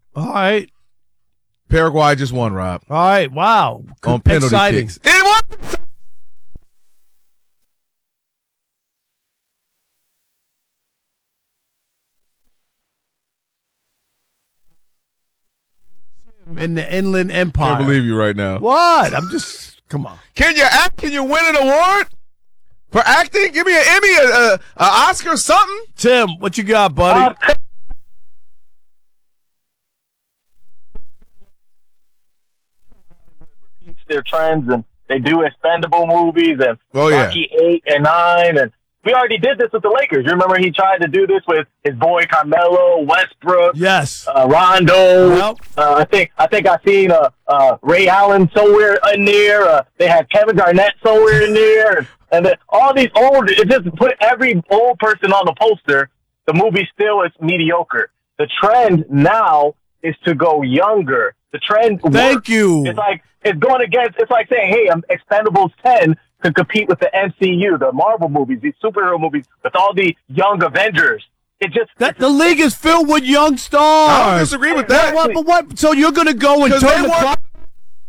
All right. Paraguay just won, Rob. All right. Wow. On penalty Exciting. kicks. It was. In the Inland Empire. I can't believe you right now. What? I'm just, come on. Can you act? Can you win an award for acting? Give me an Emmy, an Oscar, something. Tim, what you got, buddy? Their trends, and they do expendable movies and yeah. Rocky 8 and 9, and we already did this with the Lakers. You remember he tried to do this with his boy Carmelo, Westbrook, Yes. Rondo. Yep. I think I seen Ray Allen somewhere in there. They had Kevin Garnett somewhere in there, and then all these old. It just put every old person on the poster. The movie still is mediocre. The trend now is to go younger. The trend. Thank works. you. It's like it's going against. It's like saying, "Hey, Expendables 10 could compete with the MCU, the Marvel movies, these superhero movies, with all the young Avengers." It just the league is filled with young stars. I don't disagree with that. What? So you're going to go and 'Cause turn they the clock?